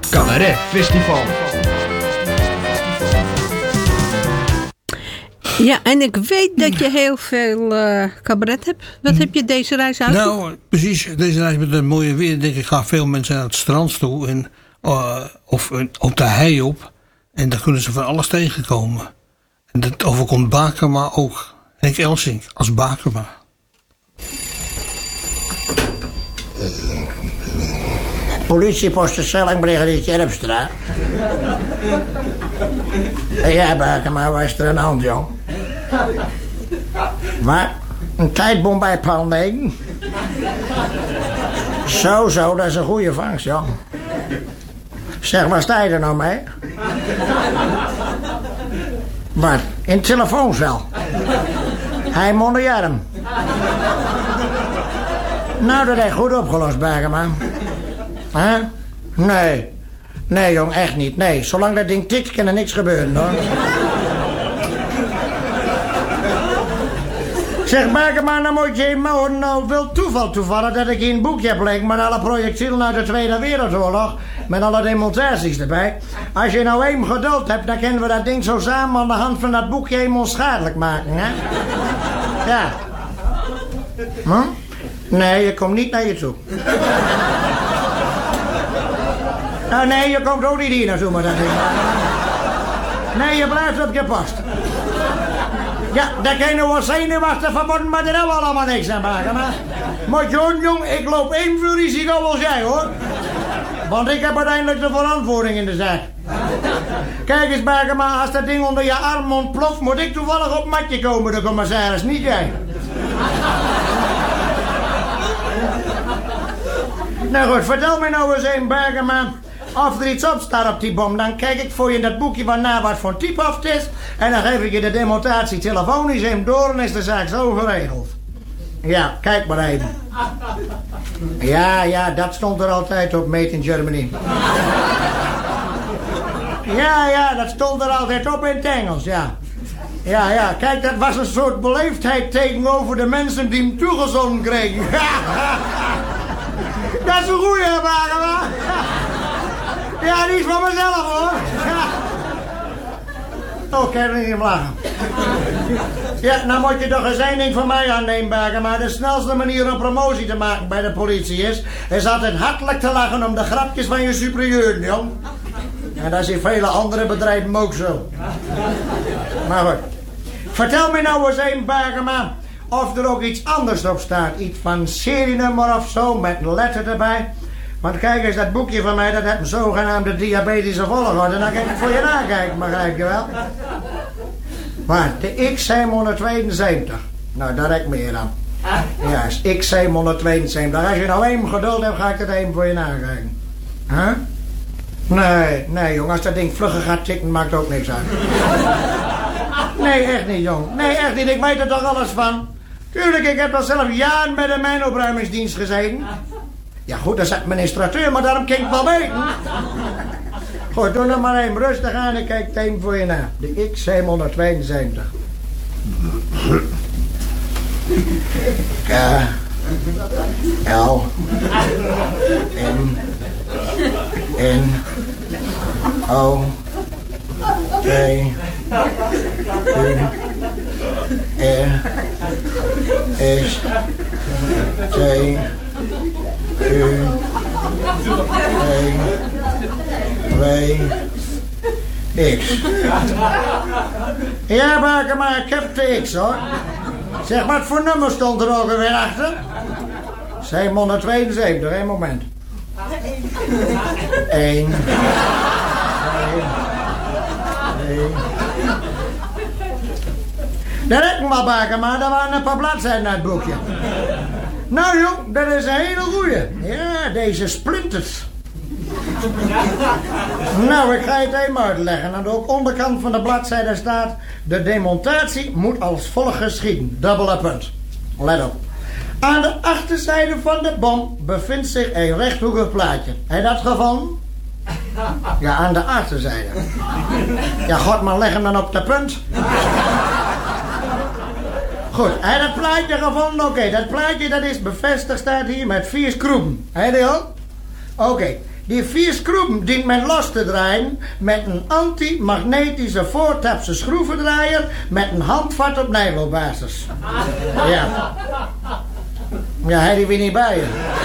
Cabaret Festival. Ja, en ik weet dat je heel veel cabaret hebt. Wat heb je deze reis uit? Nou, precies. Deze reis met het mooie weer. Denk ik, gaan veel mensen naar het strand toe. En, of op de hei op. En daar kunnen ze van alles tegenkomen. En dat overkomt Bakema ook. Henk Elsink als Bakema. Politiepost de Sellingbrigadier Terpstra. Ja, Bakema, waar is er aan de hand, jong? Wat? Een tijdbom bij Paul 9? Zo, dat is een goede vangst, jong. Zeg, waar sta je er nou mee? Wat? In het telefooncel? Hij mondejarm. Nou, dat is goed opgelost, Bakema. Huh? Nee, jong, echt niet. Nee, zolang dat ding tikt, kan er niks gebeuren, hoor. Zeg, Bakema, nou moet je maar nou wil toevallig dat ik in een boekje heb liggen met alle projectielen uit de Tweede Wereldoorlog, met alle demonstraties erbij. Als je nou even geduld hebt, dan kunnen we dat ding zo samen aan de hand van dat boekje even onschadelijk maken, hè? Ja. Hm? Nee, je komt niet naar je toe. Nou, nee, je komt ook niet hier naartoe met dat ding. Nee, je blijft op je post. Ja, daar kan je wel zenuwachtig van worden, maar daar hebben we allemaal niks aan maken. Maar jong, ik loop evenveel risico als jij, hoor. Want ik heb uiteindelijk de verantwoording in de zaak. Kijk eens, Bakema, als dat ding onder je arm ontploft, moet ik toevallig op matje komen, de commissaris, niet jij. Nou goed, vertel me nou eens een, Bakema, of er iets op staat op die bom. Dan kijk ik voor je in dat boekje van na wat voor type of het is. En dan geef ik je de demonstratie telefonisch even door en is de zaak zo geregeld. Ja, kijk maar even. Ja, dat stond er altijd op, Made in Germany. Ja, dat stond er altijd op in het Engels, ja. Ja, kijk, dat was een soort beleefdheid tegenover de mensen die hem toegezonden kregen. Dat is een goeie, Bakema. Ja, die is van mezelf, hoor. Oh, kan je er niet om lachen. Ja, nou moet je toch eens één ding van mij aannemen, Bakema. De snelste manier om promotie te maken bij de politie is altijd hartelijk te lachen om de grapjes van je superieuren, jong. En dat is in vele andere bedrijven ook zo. Maar goed. Vertel me nou eens één, Bakema, of er ook iets anders op staat. Iets van serienummer of zo, met een letter erbij. Want kijk eens, dat boekje van mij, dat heeft een zogenaamde diabetische volgorde. En dan kan ik voor je nakijken, begrijp je wel? Maar de X772. Nou, daar heb ik meer aan. Ja, is X772. Als je nou even geduld hebt, ga ik het even voor je nakijken. Huh? Nee, jong, als dat ding vlugger gaat tikken, maakt ook niks uit. Nee, echt niet, jong. Nee, echt niet, ik weet er toch alles van. Tuurlijk, ik heb al zelf jaren bij de mijnopruimingsdienst gezeten. Ja goed, dat is administrateur, maar daarom kan ik wel weten. Goed, doe nog maar even rustig aan en kijk het even voor je na. De X772. K, L, M, N, O, P, U, R, S, T, U, W, X. Ja, Bakema, ik heb de X, hoor. Zeg, wat voor nummer stond er ook alweer achter? 772, één moment. 1, 2, 3. Dat heb ik maar, Bakema, daar waren een paar bladzijden uit het boekje. Nou jong, dat is een hele goeie. Ja, deze splinters. Nou, ik ga je het even uitleggen. Aan de onderkant van de bladzijde staat: de demonstratie moet als volgt geschieden. Dubbele punt. Let op. Aan de achterzijde van de bom bevindt zich een rechthoekig plaatje. Heb je dat gevonden? Ja, aan de achterzijde. Ja, god, maar leg hem dan op de punt. Goed, heb je dat plaatje gevonden? Oké, dat plaatje dat is bevestigd, staat hier met 4 schroeven. Heb je die al? Oké, Die 4 schroeven dient men los te draaien met een anti-magnetische voortapse schroevendraaier met een handvat op nijloopbasis. Ja. Ja, hij die weer niet bij je.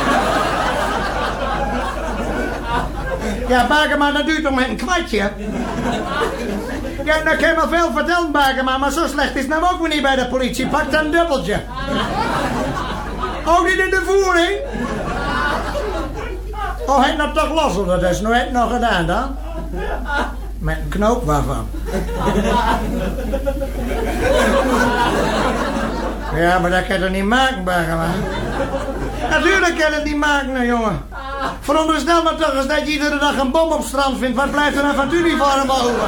Ja, Bakema, dat duurt toch met een kwartje? Ja, dat kan je wel veel vertellen, Bakema, maar zo slecht is het nou ook weer niet bij de politie. Pak dan een dubbeltje. Ook niet in de voering? Oh, hij nou toch los, dat is nooit nog gedaan dan? Met een knoop waarvan? Ja, maar dat kan je toch niet maken, Bakema? Natuurlijk kan je het niet maken, nou, jongen. Veronderstel maar toch eens dat je iedere dag een bom op het strand vindt. Wat blijft er nou van het uniform over?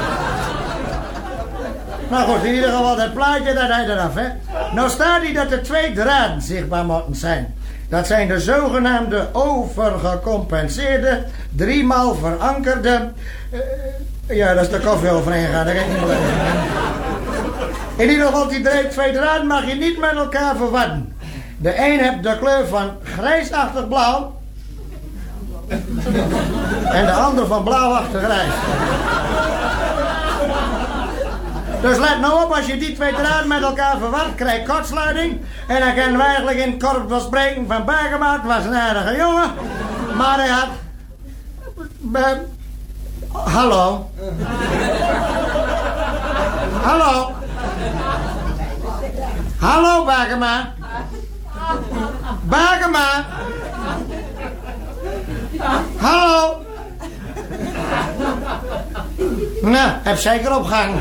Nou goed, in ieder geval dat plaatje, dat hij eraf, hè. Nou staat hier dat er 2 draden zichtbaar moeten zijn. Dat zijn de zogenaamde overgecompenseerde, 3-maal verankerde... ja, dat is de koffie overheen gaan, dat kan ik niet blijven. In ieder geval, die 2 draden mag je niet met elkaar verwarren. De een heeft de kleur van grijsachtig blauw. En de ander van blauwachtig grijs. Dus let nou op, als je die 2 draden met elkaar verwart, krijg je kortsluiting. En dan kunnen we eigenlijk in het korps wel spreken van Bakema. Het was een aardige jongen. Maar hij had... hallo. Hallo. Hallo, Bakema. Bakema. Hallo. Nou, heb zeker opgehangen.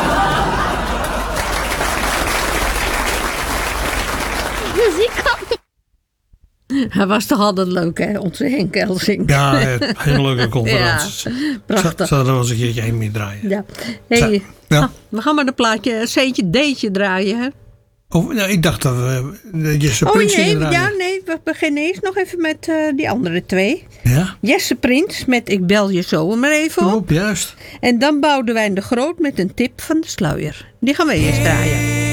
Muziek. Hij was toch altijd leuk, hè, onze Henk Elsing. Ja, hele leuke conferenties. Ja, prachtig. Zou er wel eens een keertje heen mee draaien. Ja. Hey, ja. We gaan maar een plaatje C'tje D'tje draaien, hè? Oh, nou, ik dacht dat we Jesse Prins gingen draaien. Ja, nee, we beginnen eerst nog even met die andere 2. Ja? Jesse Prins met Ik bel je zo maar even op. Juist. En dan Boudewijn de Groot met een tip van de sluier. Die gaan we eerst draaien.